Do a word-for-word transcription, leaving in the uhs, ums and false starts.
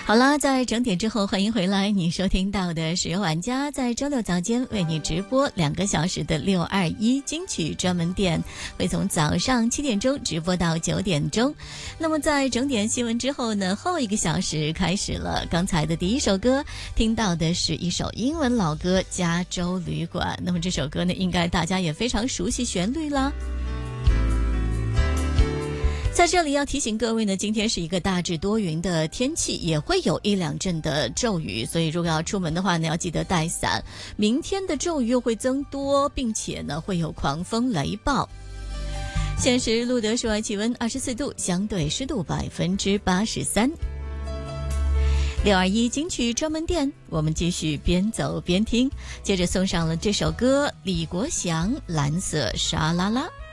好啦，在整点之后，欢迎回来。你收听到的是由玩家在周六早间为你直播两个小时的六二一金曲专门店，会从早上七点钟直播到九点钟。那么在整点新闻之后呢，后一个小时开始了。刚才的第一首歌听到的是一首英文老歌《加州旅馆》，那么这首歌呢，应该大家也非常熟悉旋律啦。在这里要提醒各位呢，今天是一个大致多云的天气，也会有一两阵的骤雨，所以如果要出门的话呢，要记得带伞。明天的骤雨又会增多，并且呢会有狂风雷暴。现时录得室外气温二十四度，相对湿度百分之八十三。六二一金曲专门店，我们继续边走边听，接着送上了这首歌，李国祥《蓝色沙拉拉》。